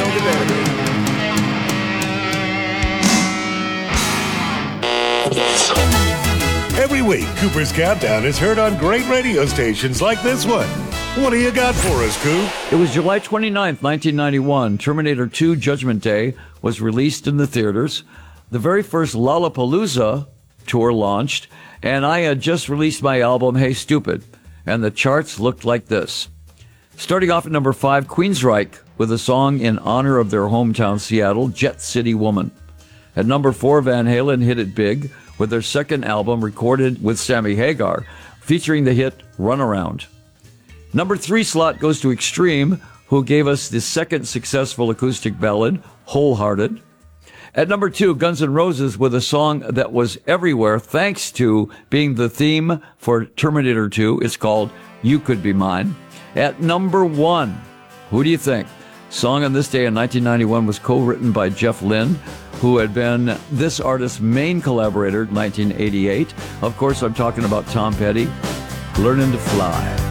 no debate. Every week, Cooper's Countdown is heard on great radio stations like this one. What do you got for us, Coop? It was July 29th, 1991. Terminator 2 Judgment Day was released in the theaters. The very first Lollapalooza tour launched, and I had just released my album, Hey Stupid, and the charts looked like this. Starting off at number 5, Queensryche with a song in honor of their hometown, Seattle, Jet City Woman. At number 4, Van Halen hit it big with their second album recorded with Sammy Hagar, featuring the hit Runaround. Number 3 slot goes to Extreme, who gave us the second successful acoustic ballad, Wholehearted. At number 2, Guns N' Roses with a song that was everywhere thanks to being the theme for Terminator 2. It's called You Could Be Mine. At number 1, who do you think? Song on this day in 1991 was co-written by Jeff Lynne, who had been this artist's main collaborator in 1988. Of course, I'm talking about Tom Petty, Learning to Fly.